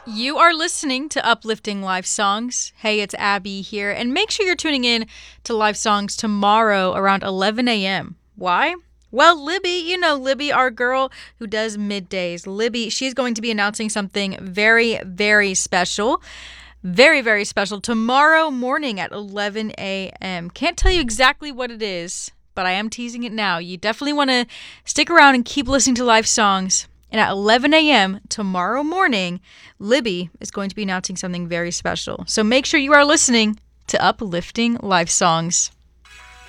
You are listening to Uplifting Live Songs. Hey, it's Abby here, and make sure you're tuning in to Live Songs tomorrow around 11 a.m. Why? Well, Libby, you know Libby, our girl who does middays. Libby, she's going to be announcing something very, very special. Very, very special tomorrow morning at 11 a.m. Can't tell you exactly what it is, but I am teasing it now. You definitely want to stick around and keep listening to Live Songs. And at 11 a.m. tomorrow morning, Libby is going to be announcing something very special. So make sure you are listening to Uplifting Live Songs.